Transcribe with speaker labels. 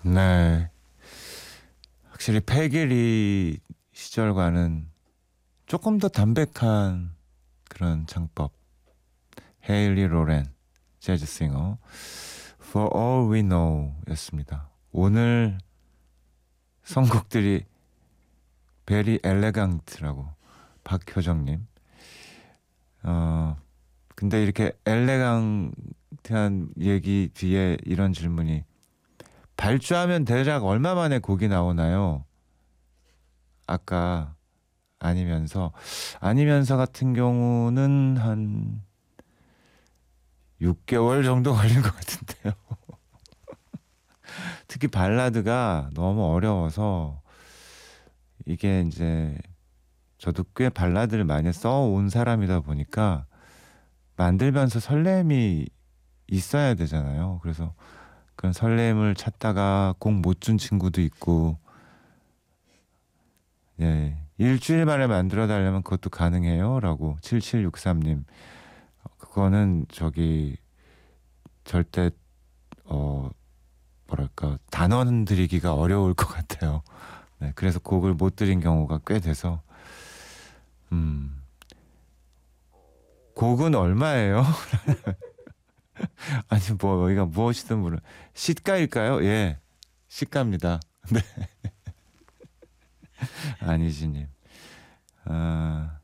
Speaker 1: 네. 확실히 패기리 시절과는 조금 더 담백한 그런 창법. 헤일리 로렌 재즈싱어 For All We Know 였습니다. 오늘 선곡들이 베리 엘레강트라고 박효정님. 근데 이렇게 엘레강트한 얘기 뒤에 이런 질문이 발주하면 대략 얼마 만에 곡이 나오나요? 아까 아니면서 같은 경우는 한 6개월 정도 걸린 것 같은데요. 특히 발라드가 너무 어려워서 이게 이제 저도 꽤 발라드를 많이 써온 사람이다 보니까 만들면서 설렘이 있어야 되잖아요. 그래서 그런 설렘을 찾다가 곡 못 준 친구도 있고, 예, 일주일 만에 만들어 달라면 그것도 가능해요? 라고 7763님. 그거는 저기 절대 뭐랄까 단원 들이기가 어려울 것 같아요. 네, 그래서 곡을 못 들인 경우가 꽤 돼서 곡은 얼마예요? 아니 뭐 여기가 무엇이든 물론 시가일까요? 예, 시가입니다. 네, 아니지님. 아,